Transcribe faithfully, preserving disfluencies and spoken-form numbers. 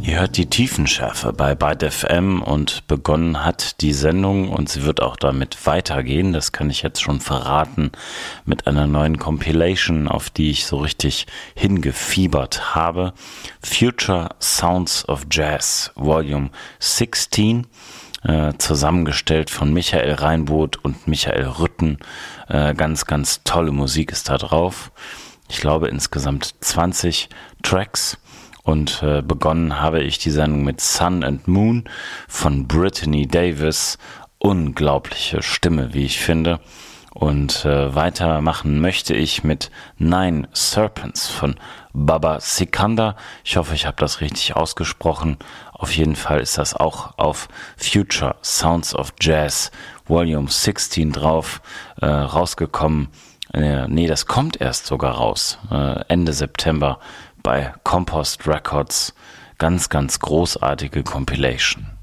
Ihr hört die Tiefenschärfe bei Byte F M und begonnen hat die Sendung und sie wird auch damit weitergehen, das kann ich jetzt schon verraten, mit einer neuen Compilation, auf die ich so richtig hingefiebert habe. Future Sounds of Jazz Volume sechzehn, äh, zusammengestellt von Michael Reinboth und Michael Rütten. Äh, ganz, ganz tolle Musik ist da drauf. Ich glaube insgesamt zwanzig Tracks. Und äh, begonnen habe ich die Sendung mit Sun and Moon von Brittany Davis. Unglaubliche Stimme, wie ich finde. Und äh, weitermachen möchte ich mit Nine Serpents von Baba Sikandar. Ich hoffe, ich habe das richtig ausgesprochen. Auf jeden Fall ist das auch auf Future Sounds of Jazz Volume sechzehn drauf, äh, rausgekommen. Äh, nee, das kommt erst sogar raus, äh, Ende September bei Compost Records. Ganz, ganz großartige Compilation.